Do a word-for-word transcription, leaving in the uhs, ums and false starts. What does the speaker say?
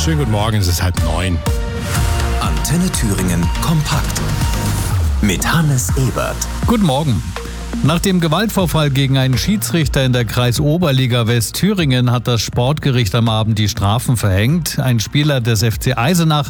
Schönen guten Morgen, es ist halb neun. Antenne Thüringen kompakt mit Hannes Ebert. Guten Morgen. Nach dem Gewaltvorfall gegen einen Schiedsrichter in der Kreisoberliga Westthüringen hat das Sportgericht am Abend die Strafen verhängt. Ein Spieler des F C Eisenach